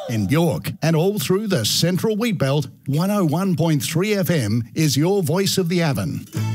In Bjork and all through the Central Wheatbelt, 101.3 FM is your voice of the Avon.